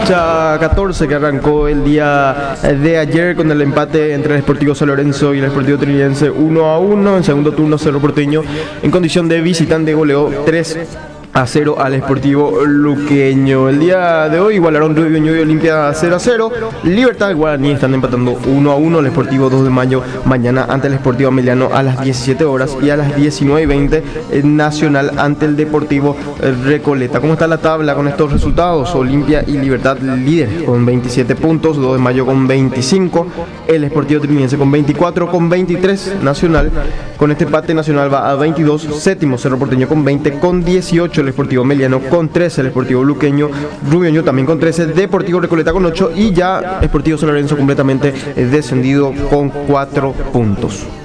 fecha 14 que arrancó el día de ayer con el empate entre el Sportivo San Lorenzo y el Sportivo Trinitense 1-1. En segundo turno Cerro Porteño en condición de visitante goleó 3-0 al Sportivo Luqueño. El día de hoy igualaron Rubio Ñubi y Olimpia 0-0. Libertad y Guaraní están empatando 1-1. El Sportivo 2 de mayo mañana ante el Sportivo Ameliano a las 17 horas y a las 19:20 Nacional ante el Deportivo Recoleta. ¿Cómo está la tabla con estos resultados? Olimpia y Libertad líderes con 27 puntos, 2 de mayo con 25, el Sportivo Trinitense con 24, con 23 Nacional. Con este empate Nacional va a 22, séptimo Cerro Porteño con 20, con 18 el Sportivo Meliano, con 13 el Sportivo Luqueño, Rubio también con 13, Deportivo Recoleta con 8 y ya Sportivo San Lorenzo completamente descendido con 4 puntos.